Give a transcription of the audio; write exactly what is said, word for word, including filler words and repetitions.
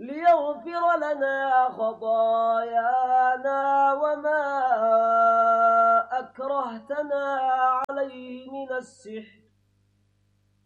ليغفر لنا خطايانا وما أكرهتنا عليه من السحر